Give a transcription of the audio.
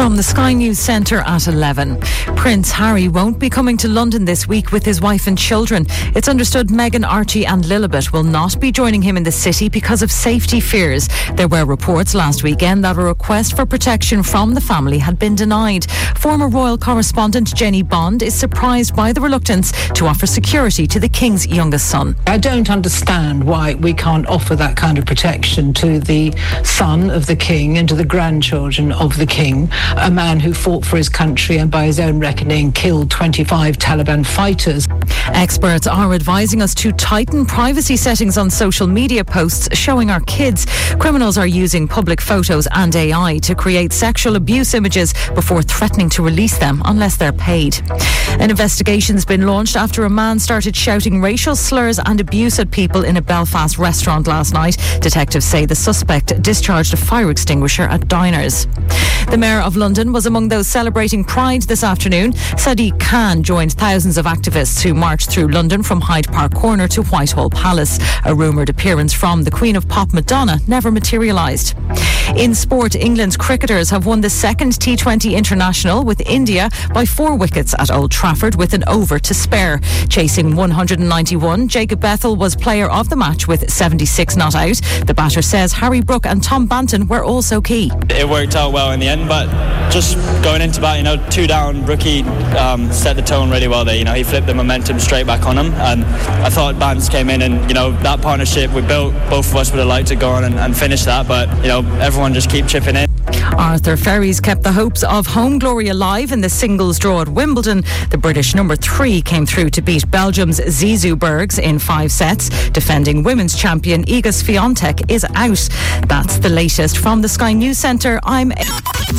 From the Sky News Centre at 11. Prince Harry won't be coming to London this week with his wife and children. It's understood Meghan, Archie and Lilibet will not be joining him in the city because of safety fears. There were reports last weekend that a request for protection from the family had been denied. Former royal correspondent Jenny Bond is surprised by the reluctance to offer security to the King's youngest son. I don't understand why we can't offer that kind of protection to the son of the King and to the grandchildren of the King, a man who fought for his country and by his own reckoning killed 25 Taliban fighters. Experts are advising us to tighten privacy settings on social media posts showing our kids. Criminals are using public photos and AI to create sexual abuse images before threatening to release them unless they're paid. An investigation's been launched after a man started shouting racial slurs and abuse at people in a Belfast restaurant last night. Detectives say the suspect discharged a fire extinguisher at diners. The Mayor of London was among those celebrating Pride this afternoon. Sadiq Khan joined thousands of activists who marched through London from Hyde Park Corner to Whitehall Palace. A rumoured appearance from the Queen of Pop Madonna never materialised. In sport, England's cricketers have won the second T20 International with India by 4 wickets at Old Trafford with an over to spare. Chasing 191, Jacob Bethel was player of the match with 76 not out. The batter says Harry Brook and Tom Banton were also key. It worked out well in the end, but just going into bat, 2 down, Rookie set the tone really well there. He flipped the momentum straight back on him, and I thought Bance came in and, that partnership we built, both of us would have liked to go on and finish that, but, everyone just keep chipping in. Arthur Ferries kept the hopes of home glory alive in the singles draw at Wimbledon. The British number 3 came through to beat Belgium's Zizou Bergs in 5 sets. Defending women's champion Iga Swiatek is out. That's the latest from the Sky News Centre. I'm